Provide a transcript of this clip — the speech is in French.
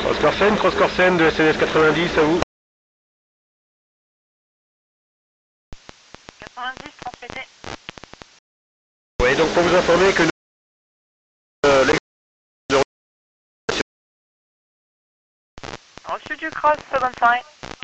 Cross Corsen de SNS 90, à vous. 90, transmettez. Oui, donc pour vous informer que Reçu du cross, seconde 5.